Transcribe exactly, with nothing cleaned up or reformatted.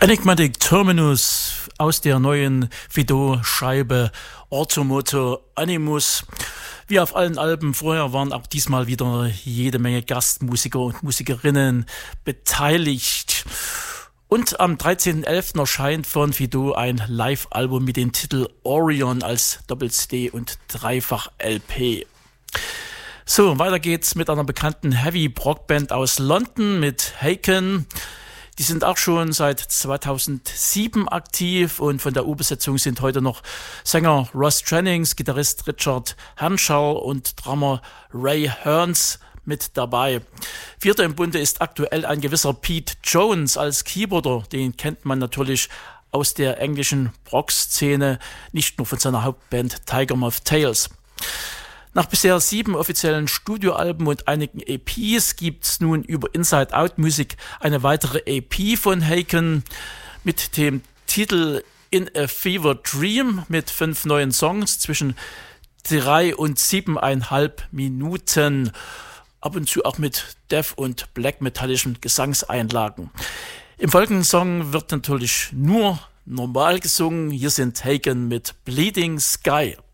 Enigmatic Terminus aus der neuen Fido-Scheibe Automoto Animus. Wie auf allen Alben vorher waren auch diesmal wieder jede Menge Gastmusiker und Musikerinnen beteiligt. Und am dreizehnten elften erscheint von Fido ein Live-Album mit dem Titel Orion als Doppel-C D und Dreifach-L P. So, weiter geht's mit einer bekannten Heavy-Rock-Band aus London mit Haken. Die sind auch schon seit zweitausendsieben aktiv und von der U-Besetzung sind heute noch Sänger Ross Jennings, Gitarrist Richard Hernschall und Drummer Ray Hearns mit dabei. Vierter im Bunde ist aktuell ein gewisser Pete Jones als Keyboarder. Den kennt man natürlich aus der englischen Rock-Szene, nicht nur von seiner Hauptband Tiger Moth Tales. Nach bisher sieben offiziellen Studioalben und einigen E Ps gibt's nun über Inside Out Music eine weitere E P von Haken mit dem Titel In a Fever Dream mit fünf neuen Songs zwischen drei und siebeneinhalb Minuten. Ab und zu auch mit Death- und Black-metallischen Gesangseinlagen. Im folgenden Song wird natürlich nur normal gesungen. Hier sind Haken mit Bleeding Sky.